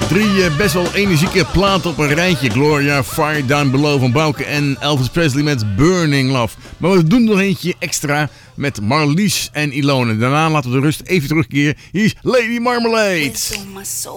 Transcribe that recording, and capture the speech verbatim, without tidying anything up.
Drie uh, best wel energieke platen op een rijtje. Gloria, Fire Down Below van Bouke en Elvis Presley met Burning Love. Maar we doen nog eentje extra met Marlies en Ilone. Daarna laten we de rust even terugkeren. Hier is Lady Marmalade.